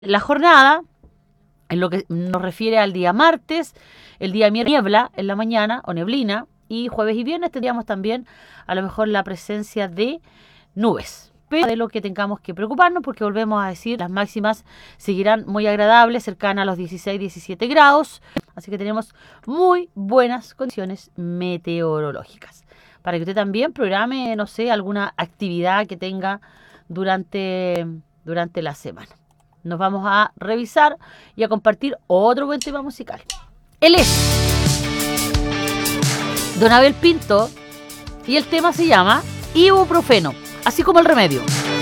La jornada, en lo que nos refiere al día martes, el día miércoles niebla en la mañana o neblina, y jueves y viernes tendríamos también a lo mejor la presencia de nubes. Pero de lo que tengamos que preocuparnos, porque volvemos a decir, las máximas seguirán muy agradables, cercanas a los 16-17 grados, así que tenemos muy buenas condiciones meteorológicas. Para que usted también programe, no sé, alguna actividad que tenga durante la semana. Nos vamos a revisar y a compartir otro buen tema musical. Él es Don Abel Pinto y el tema se llama Ibuprofeno, así como el remedio.